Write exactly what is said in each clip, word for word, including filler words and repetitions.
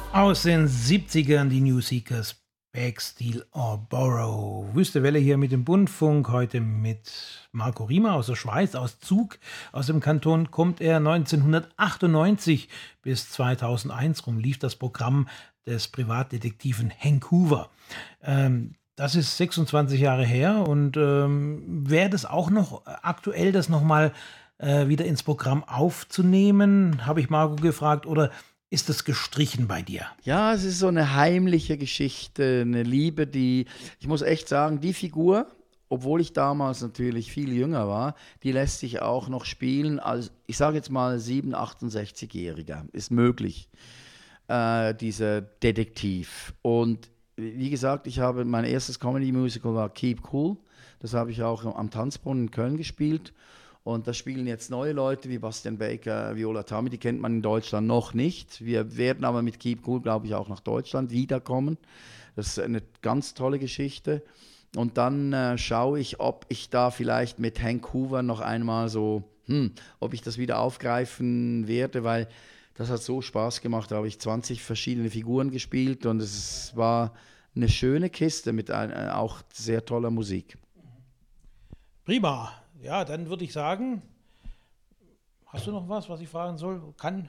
Aus den siebzigern die New Seekers, Beg, Steal or Borrow. Wüste Welle hier mit dem Bundfunk, heute mit Marco Riemer aus der Schweiz, aus Zug. Aus dem Kanton kommt er. neunzehnhundertachtundneunzig bis zweitausendeins rum lief das Programm des Privatdetektiven Hank Hoover. Ähm, das ist sechsundzwanzig Jahre her und ähm, wäre das auch noch aktuell, das nochmal äh, wieder ins Programm aufzunehmen, habe ich Marco gefragt, oder ist das gestrichen bei dir? Ja, es ist so eine heimliche Geschichte, eine Liebe, die, ich muss echt sagen, die Figur, obwohl ich damals natürlich viel jünger war, die lässt sich auch noch spielen als, ich sage jetzt mal, sieben-, achtundsechzigjähriger. Ist möglich, äh, dieser Detektiv. Und wie gesagt, ich habe, mein erstes Comedy-Musical war Keep Cool. Das habe ich auch am Tanzbrunnen in Köln gespielt. Und da spielen jetzt neue Leute wie Bastian Baker, Viola Tammy, die kennt man in Deutschland noch nicht. Wir werden aber mit Keep Cool, glaube ich, auch nach Deutschland wiederkommen. Das ist eine ganz tolle Geschichte. Und dann äh, schaue ich, ob ich da vielleicht mit Hank Hoover noch einmal so, hm, ob ich das wieder aufgreifen werde, weil das hat so Spaß gemacht. Da habe ich zwanzig verschiedene Figuren gespielt und es war eine schöne Kiste mit ein, äh, auch sehr toller Musik. Prima. Ja, dann würde ich sagen, hast du noch was, was ich fragen soll? Kann?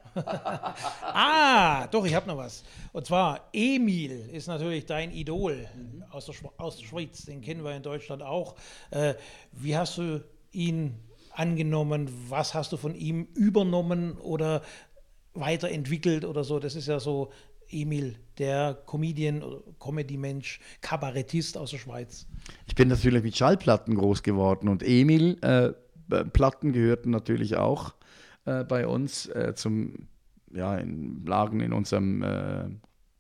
Ah, doch, ich habe noch was. Und zwar, Emil ist natürlich dein Idol mhm. aus, der aus der Schweiz. Den kennen wir in Deutschland auch. Äh, wie hast du ihn angenommen? Was hast du von ihm übernommen oder weiterentwickelt oder so? Das ist ja so Emil, der Comedian, Comedy-Mensch, Kabarettist aus der Schweiz. Ich bin natürlich mit Schallplatten groß geworden und Emil, äh, Platten gehörten natürlich auch äh, bei uns äh, zum, ja, in, lagen in unserem äh,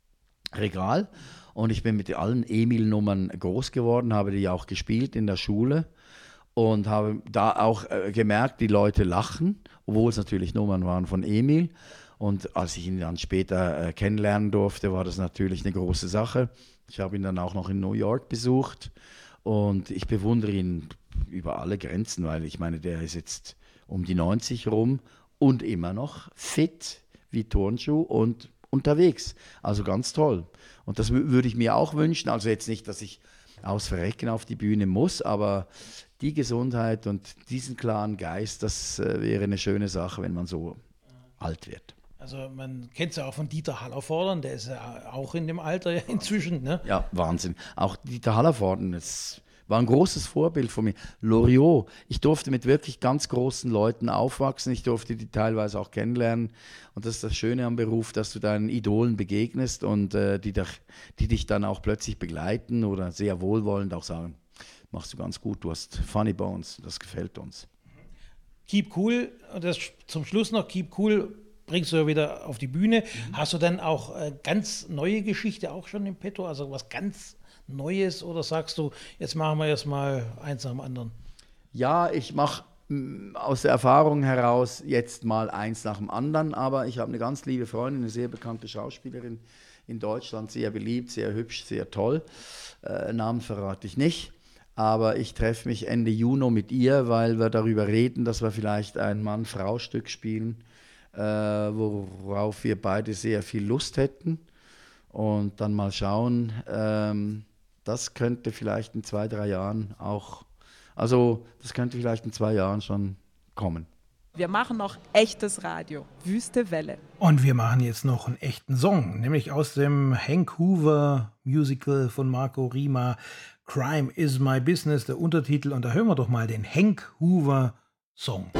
Regal und ich bin mit allen Emil-Nummern groß geworden, habe die auch gespielt in der Schule und habe da auch äh, gemerkt, die Leute lachen, obwohl es natürlich Nummern waren von Emil. Und als ich ihn dann später äh, kennenlernen durfte, war das natürlich eine große Sache. Ich habe ihn dann auch noch in New York besucht und ich bewundere ihn über alle Grenzen, weil ich meine, der ist jetzt um die neunzig rum und immer noch fit wie Turnschuh und unterwegs. Also ganz toll. Und das w- würde ich mir auch wünschen. Also jetzt nicht, dass ich aus Verrecken auf die Bühne muss, aber die Gesundheit und diesen klaren Geist, das äh, wäre eine schöne Sache, wenn man so alt wird. Also man kennt es ja auch von Dieter Hallervorden, der ist ja auch in dem Alter inzwischen, ne? Ja, Wahnsinn. Auch Dieter Hallervorden, das war ein großes Vorbild von mir. Loriot, ich durfte mit wirklich ganz großen Leuten aufwachsen, ich durfte die teilweise auch kennenlernen. Und das ist das Schöne am Beruf, dass du deinen Idolen begegnest und äh, die, dich, die dich dann auch plötzlich begleiten oder sehr wohlwollend auch sagen, machst du ganz gut, du hast Funny Bones, das gefällt uns. Keep Cool, das zum Schluss noch, Keep Cool bringst du ja wieder auf die Bühne. Mhm. Hast du dann auch äh, ganz neue Geschichte auch schon im Petto, also was ganz Neues, oder sagst du, jetzt machen wir erst mal eins nach dem anderen? Ja, ich mache aus der Erfahrung heraus jetzt mal eins nach dem anderen, aber ich habe eine ganz liebe Freundin, eine sehr bekannte Schauspielerin in Deutschland, sehr beliebt, sehr hübsch, sehr toll. Äh, Namen verrate ich nicht. Aber ich treffe mich Ende Juni mit ihr, weil wir darüber reden, dass wir vielleicht ein Mann-Frau-Stück spielen, äh, worauf wir beide sehr viel Lust hätten. Und dann mal schauen, ähm, das könnte vielleicht in zwei, drei Jahren auch, also das könnte vielleicht in zwei Jahren schon kommen. Wir machen noch echtes Radio, Wüste Welle. Und wir machen jetzt noch einen echten Song, nämlich aus dem Hank Hoover Musical von Marco Riemer, Crime is my business, der Untertitel. Und da hören wir doch mal den Hank Hoover Song.